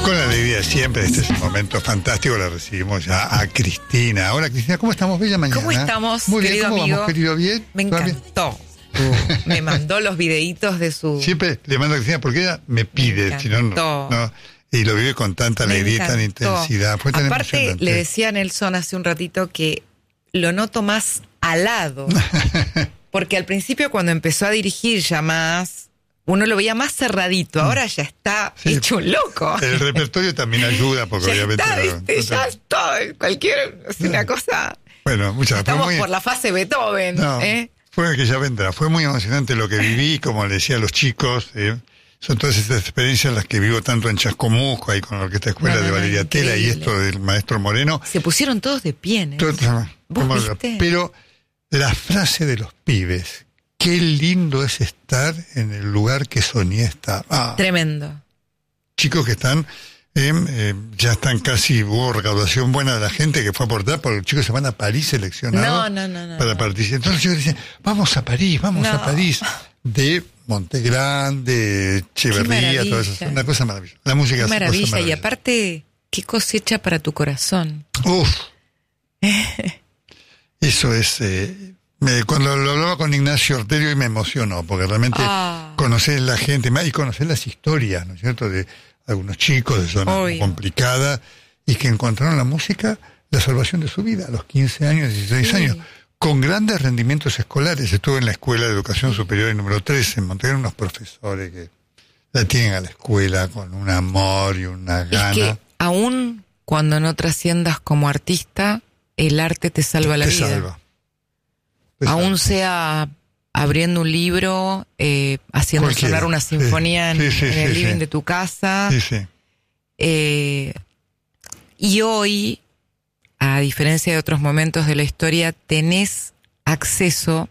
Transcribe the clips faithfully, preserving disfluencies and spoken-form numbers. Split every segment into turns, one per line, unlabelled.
Con la alegría siempre, este es un momento fantástico, la recibimos ya a Cristina. Hola Cristina, ¿cómo estamos? Bella mañana.
¿Cómo estamos,
Muy bien,
querido
¿cómo
amigo?
vamos, querido? ¿Bien?
Me encantó. Uh, me mandó los videitos de su...
Siempre le mando a Cristina porque ella me pide,
me
si no, no, no, y lo vive con tanta
me
alegría y tan
encantó.
intensidad. Fue tan
Aparte,
emocionante.
le decía a Nelson hace un ratito que lo noto más alado. Porque al principio cuando empezó a dirigir ya más... Uno lo veía más cerradito, ahora ya está
Sí,
hecho un loco.
El repertorio también ayuda, porque
ya
obviamente...
está,
no-
¿viste?
no-
Ya está, cualquier, es una cosa...
Bueno, muchas
Estamos
fue muy-
por la fase Beethoven,
No,
¿eh?
fue que ya vendrá. Fue muy emocionante lo que viví, como le decía a los chicos. ¿eh? Son todas estas experiencias las que vivo tanto en Chascomús, ahí con la Orquesta Escuela
No, no,
de
no,
Valeria Tela y
increíble.
esto del maestro Moreno.
Se pusieron todos de pie, ¿eh?
Todo-
¿Vos
como-
viste?
Pero la frase de los pibes, qué lindo es estar en el lugar que soñé estar. Ah,
Tremendo.
chicos que están, eh, eh, ya están casi, hubo recaudación buena de la gente que fue a aportar, porque los chicos se van a París seleccionados
No, no, no, no,
para
no.
participar. Entonces los chicos dicen, vamos a París, vamos
No.
a París. De Montegrande, de Echeverría,
Qué
todo eso.
maravilla.
Una cosa maravillosa. La música
Qué
es una cosa
maravilla. Y
maravillosa.
aparte, qué cosecha para tu corazón.
Uf. Eso es... Eh, me- cuando lo hablaba con Ignacio Orterio y me emocionó, porque realmente
Ah.
conocer la gente más y conocer las historias, ¿no es cierto?, de algunos chicos de zonas
Obvio.
complicadas y que encontraron la música la salvación de su vida a los quince años, dieciséis
Sí.
años, con grandes rendimientos escolares. Estuve en la Escuela de Educación Superior el número tres en Montevideo, unos profesores que la tienen a la escuela con un amor y una gana.
Es que aún cuando no trasciendas como artista, el arte te salva la
Te
vida.
salva. Te
Aún
salva.
sea abriendo un libro, eh, haciendo
Cualquiera.
sonar una
Sí.
sinfonía en,
Sí, sí,
en el
sí,
living
sí.
de tu casa.
Sí, sí.
Eh, y hoy, a diferencia de otros momentos de la historia, tenés acceso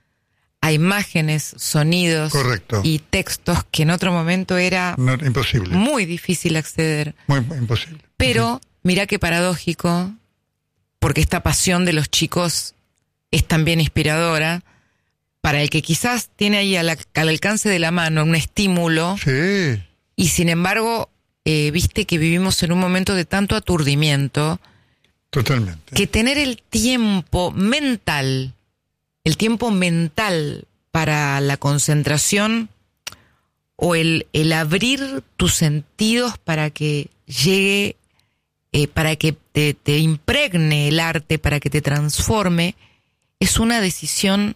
a imágenes, sonidos
Correcto.
y textos que en otro momento era
No, imposible.
muy difícil acceder.
Muy imposible.
Pero mirá qué paradójico, porque esta pasión de los chicos es también inspiradora para el que quizás tiene ahí al, al alcance de la mano un estímulo
Sí.
y sin embargo, eh, viste que vivimos en un momento de tanto aturdimiento
Totalmente.
que tener el tiempo mental, el tiempo mental para la concentración o el, el abrir tus sentidos para que llegue, eh, para que te, te impregne el arte, para que te transforme, es una decisión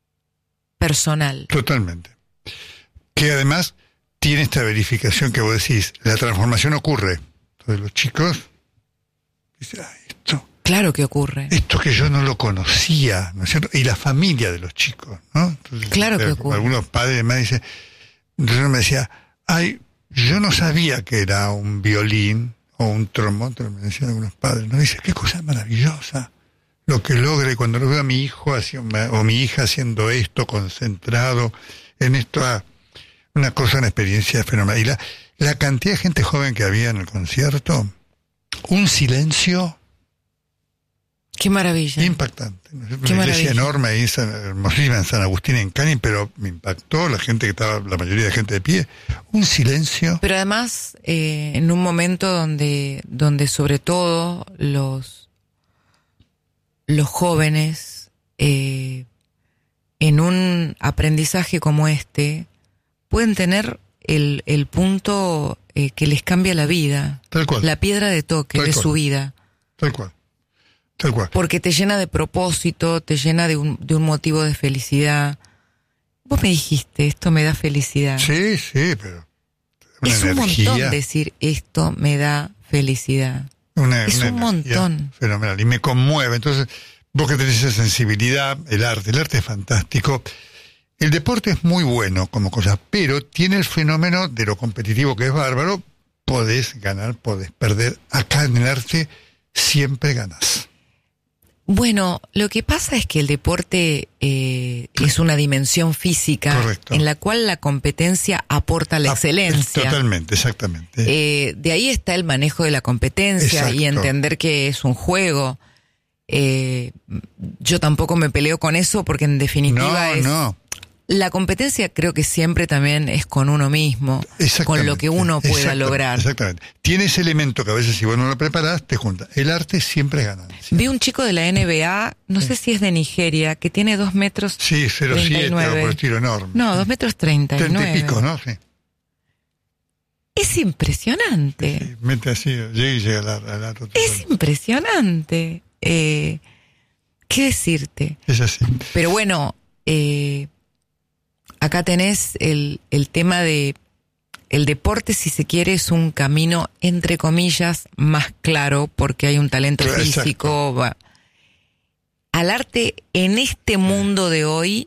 personal.
Totalmente. Que además tiene esta verificación que vos decís, la transformación ocurre. Entonces los chicos dicen, "Ah, esto,
Claro que ocurre.
esto que yo no lo conocía, ¿no es cierto?" Y la familia de los chicos, ¿no? Entonces,
Claro que
eh,
ocurre.
Algunos padres me dicen, entonces uno me decía, ay, yo no sabía que era un violín o un trombón, me decían algunos padres, ¿no? Dice, qué cosa maravillosa lo que logre cuando lo veo a mi hijo haciendo, o mi hija haciendo esto, concentrado en esto, ah, una cosa, una experiencia fenomenal. Y la, la cantidad de gente joven que había en el concierto, un silencio
Qué maravilla.
impactante. ¿No es cierto?
Qué
Una iglesia
maravilla.
enorme ahí, en San, hermosísima en San Agustín, en Cani, pero me impactó la gente que estaba, la mayoría de gente de pie. Un silencio.
Pero además, eh, en un momento donde, donde sobre todo los, los jóvenes, eh, en un aprendizaje como este, pueden tener el, el punto eh, que les cambia la vida,
Tal cual.
la piedra de toque
Tal
de
cual.
su vida,
Tal cual. Tal cual.
porque te llena de propósito, te llena de un, de un motivo de felicidad. Vos me dijiste, esto me da felicidad.
Sí, sí, pero una
Es un
energía,
montón decir, esto me da felicidad.
una,
es
una
un
energía
montón.
fenomenal y me conmueve. Entonces, vos que tenés esa sensibilidad, el arte, el arte es fantástico. El deporte es muy bueno como cosa, pero tiene el fenómeno de lo competitivo que es bárbaro. Podés ganar, podés perder. Acá en el arte siempre ganás.
Bueno, lo que pasa es que el deporte eh, es una dimensión física.
Correcto.
En la cual la competencia aporta la
Ah,
excelencia.
Totalmente, exactamente.
Eh, de ahí está el manejo de la competencia
Exacto.
y entender que es un juego. Eh, yo tampoco me peleo con eso porque en definitiva
no,
es
no.
la competencia creo que siempre también es con uno mismo, con lo que uno pueda
exactamente,
lograr.
Exactamente. Tiene ese elemento que a veces si vos no lo preparás, te junta. El arte siempre es ganancia.
Vi un chico de la N B A, no sí. sé si es de Nigeria, que tiene dos metros
sí, cero siete, por el tiro enorme.
No, dos metros treinta y nueve.
Treinta y pico, ¿no? Sí.
Es impresionante.
Sí, mete así, llega y llega al la, la,
Es impresionante. Eh, ¿Qué decirte?
Es así.
Pero bueno, eh, acá tenés el, el tema de el deporte, si se quiere, es un camino, entre comillas, más claro, porque hay un talento Exacto. físico. Va. Al arte, en este mundo de hoy,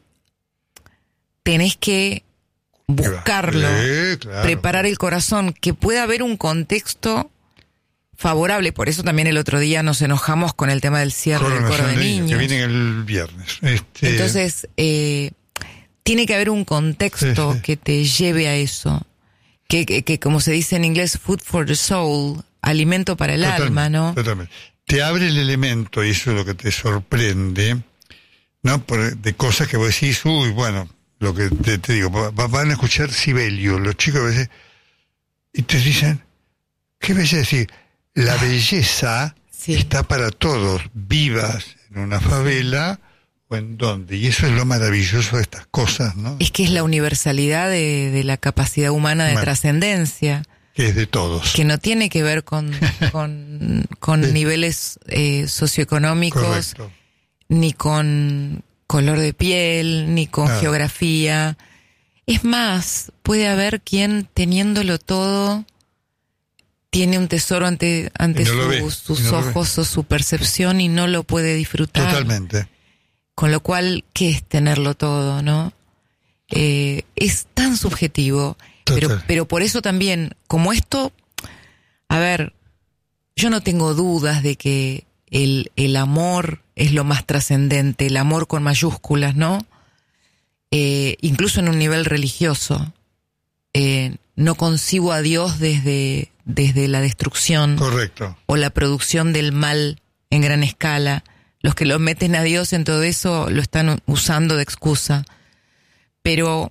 tenés que buscarlo,
sí, claro.
preparar el corazón, que pueda haber un contexto favorable. Por eso también el otro día nos enojamos con el tema del cierre del coro de niños.
Que vienen el viernes. Este...
Entonces, eh, tiene que haber un contexto sí, sí. que te lleve a eso. Que, que, que, como se dice en inglés, food for the soul, alimento para el totalmente, alma, ¿no?
Totalmente. Te abre el elemento, y eso es lo que te sorprende, ¿no? Por, de cosas que vos decís, uy, bueno, lo que te, te digo, van a escuchar Sibelius, los chicos a veces, y te dicen, qué belleza, decir, la belleza sí. está para todos, vivas en una favela o en donde, y eso es lo maravilloso de estas cosas, ¿no?
Es que es la universalidad de, de la capacidad humana de bueno, trascendencia.
Que es de todos.
Que no tiene que ver con, con, con sí. niveles eh, socioeconómicos, Correcto. Ni con color de piel, ni con Nada. Geografía. Es más, puede haber quien teniéndolo todo tiene un tesoro ante, ante
no
su,
ve,
sus
no
ojos o su percepción y no lo puede disfrutar.
Totalmente.
Con lo cual, ¿qué es tenerlo todo, no? Eh, es tan subjetivo. Pero, pero por eso también, como esto, a ver, yo no tengo dudas de que el, el amor es lo más trascendente, el amor con mayúsculas, ¿no? Eh, incluso en un nivel religioso. Eh, no concibo a Dios desde, desde la destrucción.
Correcto.
O la producción del mal en gran escala. Los que lo meten a Dios en todo eso lo están usando de excusa. Pero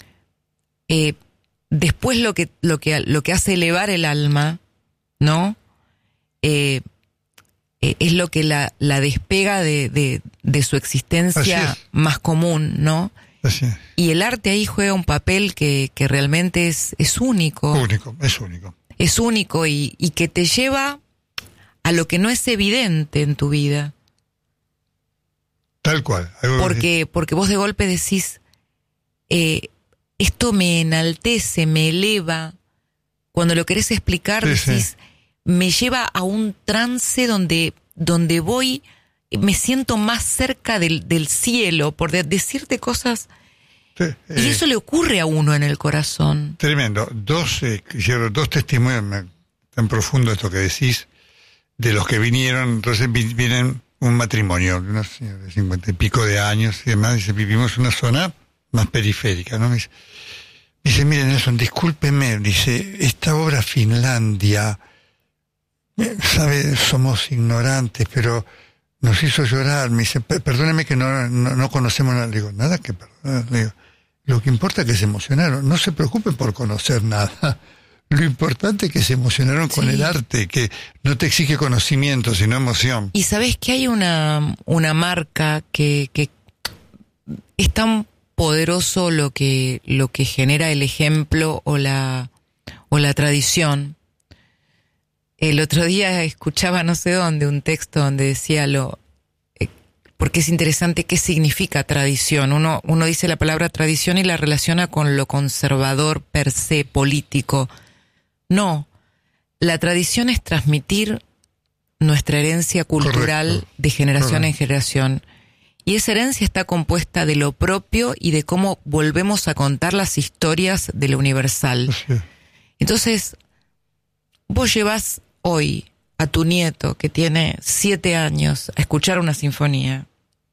eh, después lo que, lo que, lo que hace elevar el alma, ¿no? Eh, eh, es lo que la, la despega de, de, de su existencia más común, ¿no?
Así es.
Y el arte ahí juega un papel que, que realmente es, es único.
Único, es único.
Es único y, y que te lleva a lo que no es evidente en tu vida.
Tal cual.
Porque, porque vos de golpe decís, eh, esto me enaltece, me eleva. Cuando lo querés explicar, sí, decís, sí. me lleva a un trance donde, donde voy, me siento más cerca del, del cielo, por de, decirte cosas. Sí, eh, y eso le ocurre a uno en el corazón.
Tremendo. Dos, eh, dos testimonios tan profundos esto que decís, de los que vinieron, entonces vienen un matrimonio, unos señores de cincuenta y pico de años y demás, dice, vivimos en una zona más periférica, ¿no? Me dice, dice, miren Nelson, discúlpeme, dice, esta obra Finlandia, sabe, somos ignorantes, pero nos hizo llorar. Me dice, perdóneme que no, no, no conocemos nada. Le digo, nada que perdonar. Le digo, lo que importa es que se emocionaron. No se preocupen por conocer nada. Lo importante es que se emocionaron con sí. el arte, que no te exige conocimiento, sino emoción.
Y sabés que hay una, una marca que, que es tan poderoso lo que, lo que genera el ejemplo o la, o la tradición. El otro día escuchaba no sé dónde un texto donde decía lo, eh, porque es interesante qué significa tradición. Uno, uno dice la palabra tradición y la relaciona con lo conservador per se, político. No, la tradición es transmitir nuestra herencia cultural Correcto. De generación Correcto. En generación. Y esa herencia está compuesta de lo propio y de cómo volvemos a contar las historias de lo universal.
Sí.
Entonces, vos llevas hoy a tu nieto que tiene siete años a escuchar una sinfonía,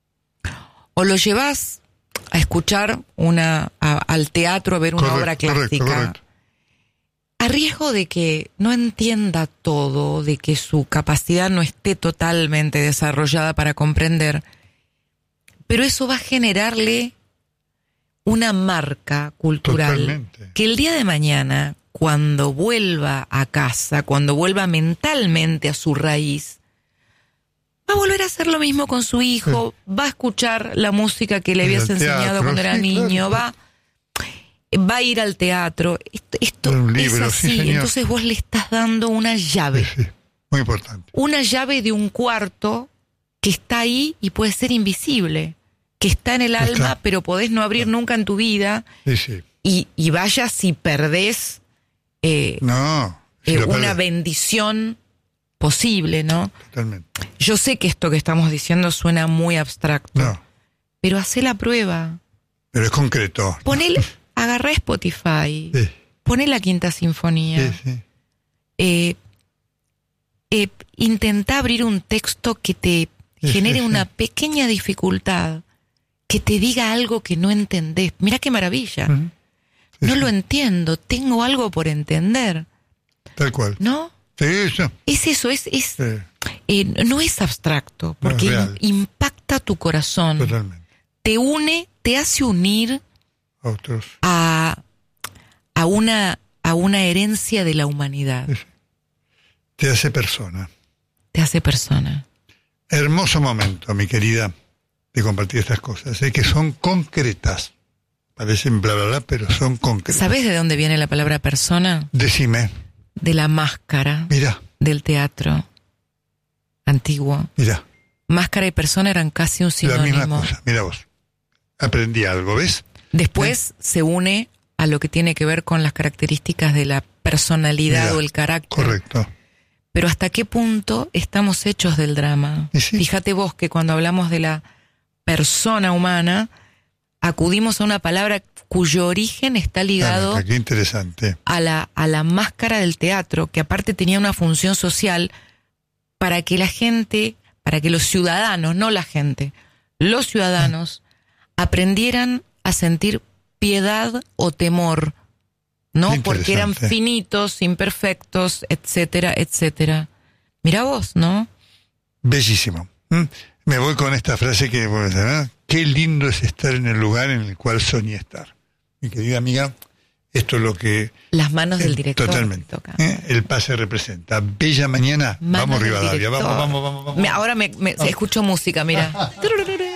o lo llevas a escuchar una a, al teatro a ver una
correcto,
obra clásica,
correcto, correcto.
A riesgo de que no entienda todo, de que su capacidad no esté totalmente desarrollada para comprender, pero eso va a generarle una marca cultural.
Totalmente.
Que el día de mañana, cuando vuelva a casa, cuando vuelva mentalmente a su raíz, va a volver a hacer lo mismo con su hijo, sí. Va a escuchar la música que le habías enseñado teatro, cuando era sí, niño, claro. va, va a ir al teatro. Esto, esto
un libro,
es así,
sí,
entonces vos le estás dando una llave.
Sí, sí. Muy importante.
Una llave de un cuarto que está ahí y puede ser invisible, que está en el está. alma, pero podés no abrir nunca en tu vida.
Sí, sí.
Y, y vaya si perdés eh,
no, si
eh,
lo
una
perdés.
bendición posible, ¿no?
Totalmente.
Yo sé que esto que estamos diciendo suena muy abstracto,
no.
pero hacé la prueba.
Pero es concreto.
Ponele, agarrá Spotify,
sí.
Poné la Quinta Sinfonía.
Sí, sí.
Eh, eh, intentá abrir un texto que te sí, genere sí, una sí. pequeña dificultad, que te diga algo que no entendés. Mirá qué maravilla. Uh-huh. Sí, no sí. lo entiendo, tengo algo por entender.
Tal cual.
¿No?
Sí, eso.
Es eso, es, es
sí.
eh, no es abstracto, porque
no es
impacta tu corazón.
Totalmente.
Te une, te hace unir
a otros.
A, a, una, a una herencia de la humanidad.
Sí, sí. Te hace persona.
Te hace persona.
Hermoso momento, mi querida, de compartir estas cosas, ¿eh? Que son concretas. Parecen bla, bla, bla, pero son concretas.
¿Sabés de dónde viene la palabra persona?
Decime.
De la máscara.
Mira.
Del teatro antiguo.
Mira.
Máscara y persona eran casi un sinónimo.
La misma cosa, mira vos. Aprendí algo, ¿ves?
Después ¿Eh? se une a lo que tiene que ver con las características de la personalidad mira, o el carácter.
Correcto.
Pero ¿hasta qué punto estamos hechos del drama?
Sí.
Fíjate vos que cuando hablamos de la persona humana, acudimos a una palabra cuyo origen está ligado
ah, qué interesante.
A, la, a la máscara del teatro, que aparte tenía una función social para que la gente, para que los ciudadanos, no la gente, los ciudadanos aprendieran a sentir piedad o temor, ¿no? Porque eran finitos, imperfectos, etcétera, etcétera. Mirá vos, ¿no?
Bellísimo. ¿Mm? Me voy con esta frase que, ¿verdad? Qué lindo es estar en el lugar en el cual soñé estar. Mi querida amiga, esto es lo que...
Las manos del director.
Totalmente. ¿Eh? El pase representa. Bella mañana.
Manos
vamos, Rivadavia. Vamos, vamos, vamos, vamos.
Ahora me, me vamos. Escucho música, mira.